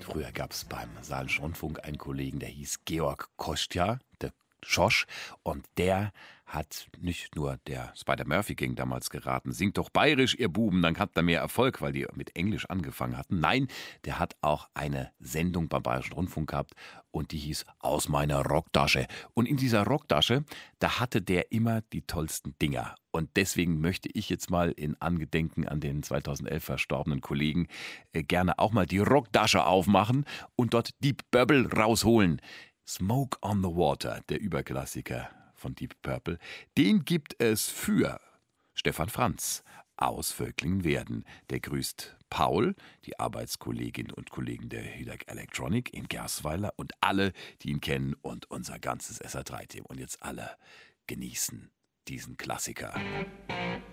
Früher gab es beim Saarländischen Rundfunk einen Kollegen, der hieß Georg Kostja, der Schosch, und der hat nicht nur der Spider-Murphy Gang damals geraten, singt doch bayerisch, ihr Buben, dann habt ihr mehr Erfolg, weil die mit Englisch angefangen hatten. Nein, der hat auch eine Sendung beim Bayerischen Rundfunk gehabt und die hieß Aus meiner Rocktasche. Und in dieser Rocktasche, da hatte der immer die tollsten Dinger. Und deswegen möchte ich jetzt mal in Angedenken an den 2011 verstorbenen Kollegen gerne auch mal die Rocktasche aufmachen und dort Deep Purple rausholen. Smoke on the Water, der Überklassiker von Deep Purple, den gibt es für Stefan Franz aus Völklingen-Werden. Der grüßt Paul, die Arbeitskolleginnen und Kollegen der Hydak Electronic in Gersweiler und alle, die ihn kennen und unser ganzes SR3-Team. Und jetzt alle genießen diesen Klassiker.